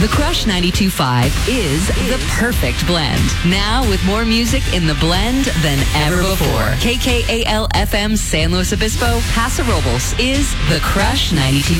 The Crush 92.5 is the perfect blend. Now with more music in the blend than ever before. KKAL FM San Luis Obispo, Paso Robles is The Crush 92.5.